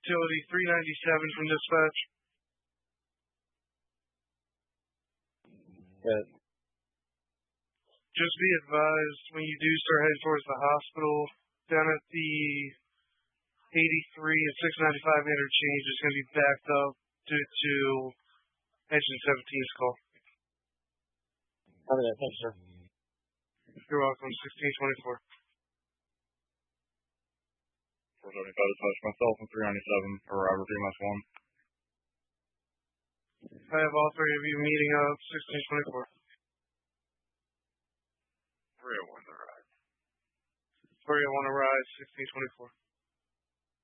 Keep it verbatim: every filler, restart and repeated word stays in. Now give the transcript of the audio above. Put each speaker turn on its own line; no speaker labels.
Utility three ninety-seven from dispatch.
Good.
Just be advised when you do start heading towards the hospital, down at the eighty-three and six ninety-five interchange is going to be backed up due to Engine seventeen's call.
Copy that. Thanks, sir.
You're welcome. sixteen twenty-four.
four seventy-five dispatch, myself and three ninety-seven for Robert P. Mass one.
I have all three of you meeting up sixteen twenty-four.
three oh one arrive.
three oh one arrive, sixteen twenty-four.